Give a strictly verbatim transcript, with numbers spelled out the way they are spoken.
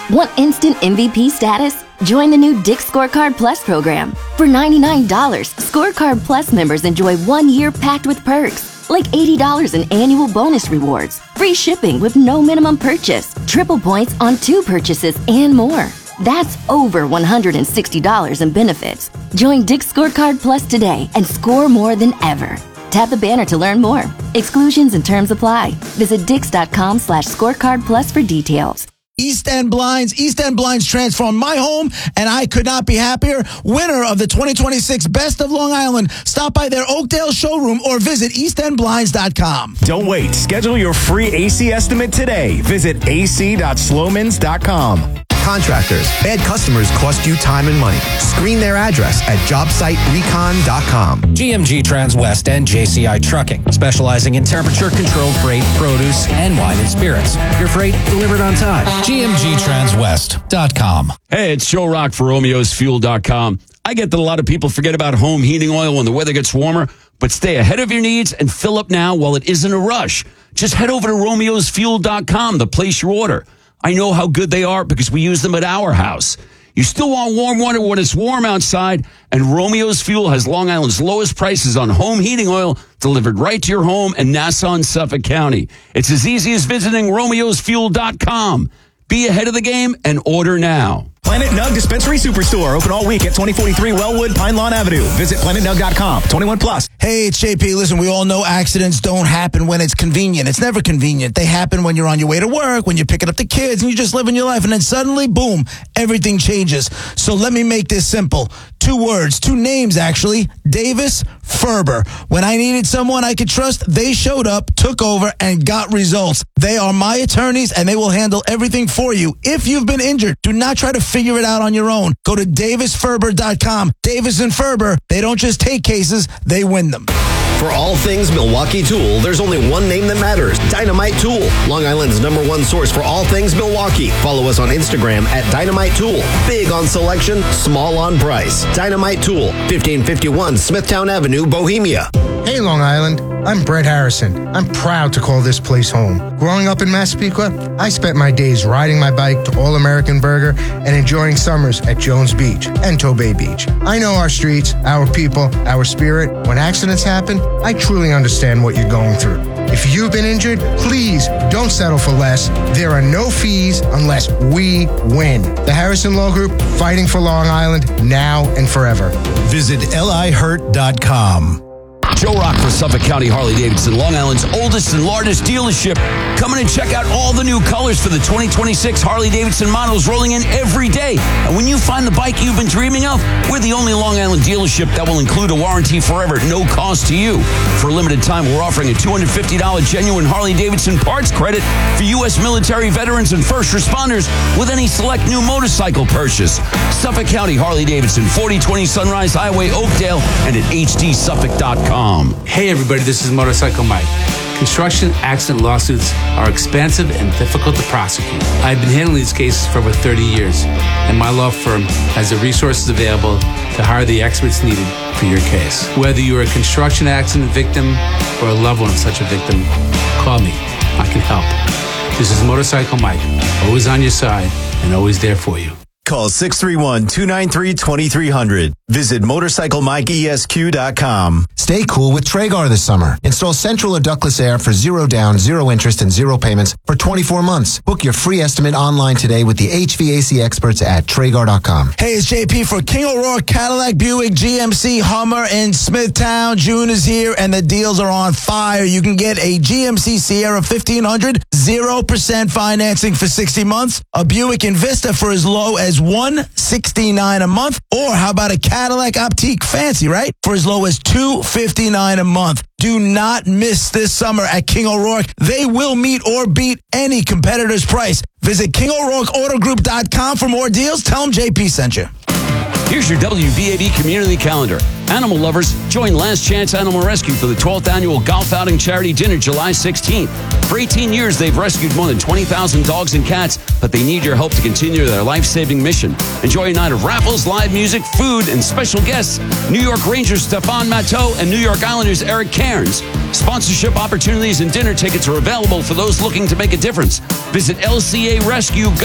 Want instant M V P status? Join the new Dick's Scorecard Plus program. For ninety-nine dollars, Scorecard Plus members enjoy one year packed with perks, like eighty dollars in annual bonus rewards, free shipping with no minimum purchase, triple points on two purchases, and more. That's over one hundred sixty dollars in benefits. Join Dick's Scorecard Plus today and score more than ever. Tap the banner to learn more. Exclusions and terms apply. Visit dix.com slash scorecard plus for details. East End Blinds. East End Blinds transformed my home, and I could not be happier. Winner of the twenty twenty-six Best of Long Island. Stop by their Oakdale showroom or visit east end blinds dot com. Don't wait. Schedule your free A C estimate today. Visit a c dot slomans dot com. Contractors. Bad customers cost you time and money. Screen their address at job site recon dot com. G M G Transwest and J C I Trucking, specializing in temperature-controlled freight, produce, and wine and spirits. Your freight delivered on time. G M G transwest dot com. Hey, it's Joe Rock for Romeos Fuel dot com. I get that a lot of people forget about home heating oil when the weather gets warmer, but stay ahead of your needs and fill up now while it isn't a rush. Just head over to Romeos Fuel dot com to place your order. I know how good they are because we use them at our house. You still want warm water when it's warm outside, and Romeo's Fuel has Long Island's lowest prices on home heating oil delivered right to your home in Nassau and Suffolk County. It's as easy as visiting Romeos Fuel dot com. Be ahead of the game and order now. Planet Nug Dispensary Superstore, open all week at twenty forty-three Wellwood, Pine Lawn Avenue. Visit planet nug dot com. twenty-one plus. Hey, it's J P. Listen, we all know accidents don't happen when it's convenient. It's never convenient. They happen when you're on your way to work, when you're picking up the kids, and you're just living your life, and then suddenly, boom, everything changes. So let me make this simple. Two words, two names, actually. Davis Ferber. When I needed someone I could trust, they showed up, took over, and got results. They are my attorneys, and they will handle everything for you. If you've been injured, do not try to figure it out on your own. Go to davis ferber dot com. Davis and Ferber, they don't just take cases, they win them. For all things Milwaukee Tool, there's only one name that matters, Dynamite Tool. Long Island's number one source for all things Milwaukee. Follow us on Instagram at Dynamite Tool. Big on selection, small on price. Dynamite Tool, fifteen fifty-one Smithtown Avenue, Bohemia. Hey, Long Island. I'm Brett Harrison. I'm proud to call this place home. Growing up in Massapequa, I spent my days riding my bike to All American Burger and enjoying summers at Jones Beach and Tobay Beach. I know our streets, our people, our spirit. When accidents happen, I truly understand what you're going through. If you've been injured, please don't settle for less. There are no fees unless we win. The Harrison Law Group, fighting for Long Island now and forever. Visit L I hurt dot com. Joe Rock for Suffolk County Harley-Davidson, Long Island's oldest and largest dealership. Come in and check out all the new colors for the twenty twenty-six Harley-Davidson models rolling in every day. And when you find the bike you've been dreaming of, we're the only Long Island dealership that will include a warranty forever at no cost to you. For a limited time, we're offering a two hundred fifty dollars genuine Harley-Davidson parts credit for U S military veterans and first responders with any select new motorcycle purchase. Suffolk County Harley-Davidson, forty twenty Sunrise Highway, Oakdale, and at h d suffolk dot com. Hey everybody, this is Motorcycle Mike. Construction accident lawsuits are expensive and difficult to prosecute. I've been handling these cases for over thirty years, and my law firm has the resources available to hire the experts needed for your case. Whether you're a construction accident victim or a loved one of such a victim, call me. I can help. This is Motorcycle Mike, always on your side and always there for you. Call six three one, two nine three, two three zero zero. Visit motorcycle mike esq dot com. Stay cool with Traegar this summer. Install central or ductless air for zero down, zero interest, and zero payments for twenty-four months. Book your free estimate online today with the H V A C experts at Traegar dot com. Hey, it's J P for King O'Rourke, Cadillac, Buick, G M C, Hummer in Smithtown. June is here, and the deals are on fire. You can get a G M C Sierra fifteen hundred, zero percent financing for sixty months, a Buick Envista for as low as one hundred sixty-nine dollars a month, or how about a Cadillac Optique, fancy, right? For as low as two hundred fifty-nine dollars a month. Do not miss this summer at King O'Rourke. They will meet or beat any competitor's price. Visit king o'rourke auto group dot com for more deals. Tell them J P sent you. Here's your W B A B community calendar. Animal lovers, join Last Chance Animal Rescue for the twelfth annual Golf Outing Charity Dinner July sixteenth. For eighteen years, they've rescued more than twenty thousand dogs and cats, but they need your help to continue their life-saving mission. Enjoy a night of raffles, live music, food, and special guests. New York Rangers Stephane Matteau and New York Islanders Eric Cairns. Sponsorship opportunities and dinner tickets are available for those looking to make a difference. Visit L C A Rescue